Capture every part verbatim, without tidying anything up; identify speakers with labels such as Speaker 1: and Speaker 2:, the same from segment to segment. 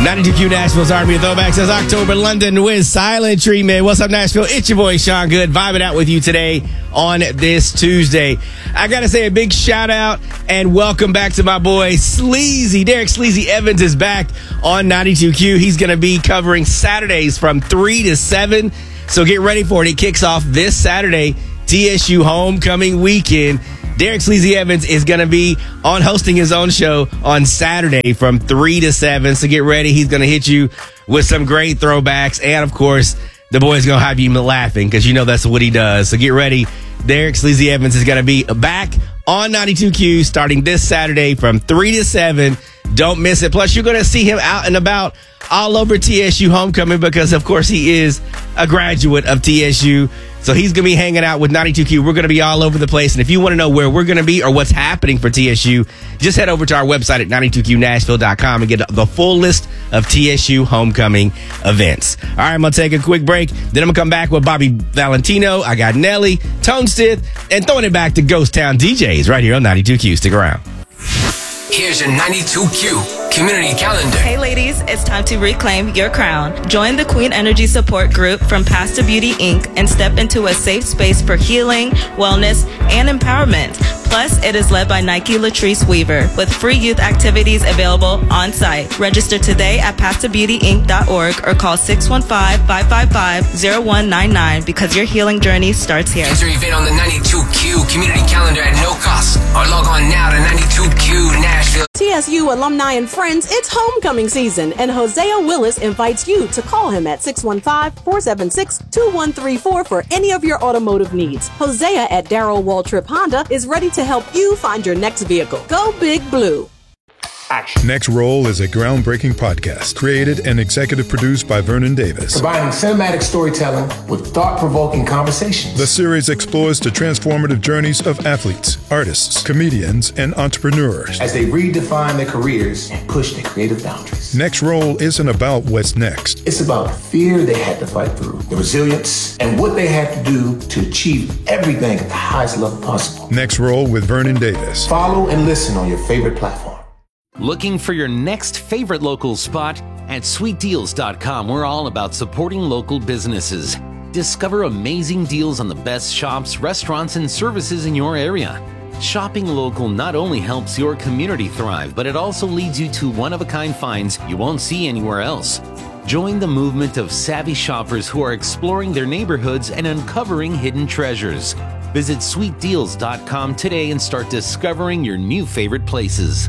Speaker 1: ninety-two Q Nashville's Army of Throwbacks. Says October London with Silent Treatment. What's up, Nashville? It's your boy, Sean Good, vibing out with you today on this Tuesday. I got to say a big shout out and welcome back to my boy, Sleazy. Derek Sleazy Evans is back on ninety-two Q. He's going to be covering Saturdays from three to seven. So get ready for it. It kicks off this Saturday, T S U homecoming weekend. Derek Sleazy Evans is going to be on hosting his own show on Saturday from three to seven. So get ready. He's going to hit you with some great throwbacks. And, of course, the boy's going to have you laughing because you know that's what he does. So get ready. Derek Sleazy Evans is going to be back on ninety-two Q starting this Saturday from three to seven. Don't miss it. Plus, you're going to see him out and about all over T S U homecoming because, of course, he is a graduate of T S U. So he's going to be hanging out with ninety-two Q. We're going to be all over the place. And if you want to know where we're going to be or what's happening for T S U, just head over to our website at ninety-two Q Nashville dot com and get the full list of T S U homecoming events. All right, I'm going to take a quick break. Then I'm going to come back with Bobby Valentino. I got Nelly, Tone Stith, and throwing it back to Ghost Town D Js right here on ninety-two Q. Stick around.
Speaker 2: Here's your ninety-two Q community calendar.
Speaker 3: Hey ladies, it's time to reclaim your crown. Join the Queen Energy Support Group from Pasta Beauty Incorporated and step into a safe space for healing, wellness, and empowerment. Plus, it is led by Nike Latrice Weaver with free youth activities available on site. Register today at pasta beauty inc dot org or call six one five, five five five, zero one nine nine because your healing journey starts here.
Speaker 2: Enter event on the ninety-two Q community calendar at no cost or log on now to ninety-two Q Nashville.
Speaker 4: T S U alumni and friends, it's homecoming season, and Hosea Willis invites you to call him at six one five, four seven six, two one three four for any of your automotive needs. Hosea at Darrell Waltrip Honda is ready to help you find your next vehicle. Go Big Blue.
Speaker 5: Action. Next Roll is a groundbreaking podcast created and executive produced by Vernon Davis.
Speaker 6: Combining cinematic storytelling with thought-provoking conversations.
Speaker 5: The series explores the transformative journeys of athletes, artists, comedians, and entrepreneurs
Speaker 6: as they redefine their careers and push their creative boundaries.
Speaker 5: Next Roll isn't about what's next.
Speaker 6: It's about the fear they had to fight through, the resilience, and what they had to do to achieve everything at the highest level possible.
Speaker 5: Next Roll with Vernon Davis.
Speaker 6: Follow and listen on your favorite platform.
Speaker 7: Looking for your next favorite local spot? At sweet deals dot com, we're all about supporting local businesses. Discover amazing deals on the best shops, restaurants, and services in your area. Shopping local not only helps your community thrive, but it also leads you to one-of-a-kind finds you won't see anywhere else. Join the movement of savvy shoppers who are exploring their neighborhoods and uncovering hidden treasures. Visit sweet deals dot com today and start discovering your new favorite places.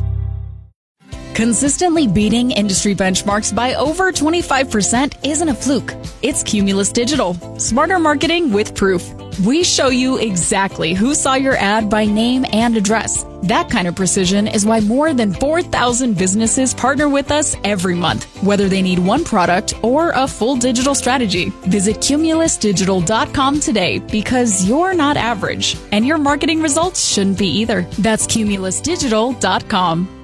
Speaker 8: Consistently beating industry benchmarks by over twenty-five percent isn't a fluke. It's Cumulus Digital. Smarter marketing with proof. We show you exactly who saw your ad by name and address. That kind of precision is why more than four thousand businesses partner with us every month, whether they need one product or a full digital strategy. Visit cumulus digital dot com today because you're not average, and your marketing results shouldn't be either. That's cumulus digital dot com.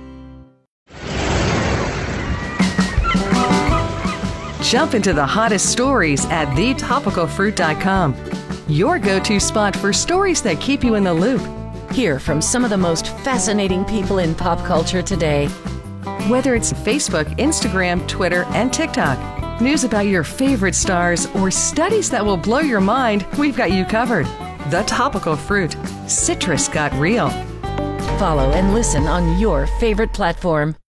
Speaker 9: Jump into the hottest stories at the topical fruit dot com. Your go-to spot for stories that keep you in the loop.
Speaker 10: Hear from some of the most fascinating people in pop culture today.
Speaker 9: Whether it's Facebook, Instagram, Twitter, and TikTok, news about your favorite stars, or studies that will blow your mind, we've got you covered. The Topical Fruit. Citrus got real.
Speaker 10: Follow and listen on your favorite platform.